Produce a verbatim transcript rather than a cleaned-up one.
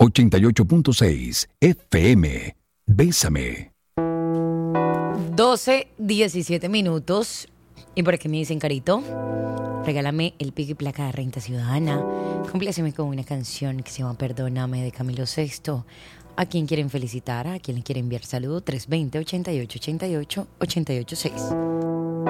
ochenta y ocho punto seis F M. Bésame. doce, diecisiete minutos. Y por aquí me dicen, Carito, regálame el pico y placa de Renta Ciudadana. Compláceme con una canción que se llama Perdóname de Camilo Sesto. ¿A quién quieren felicitar? ¿A quién le quieren enviar saludo? tres dos cero, ochenta y ocho, ochenta y ocho, ochenta y ocho seis.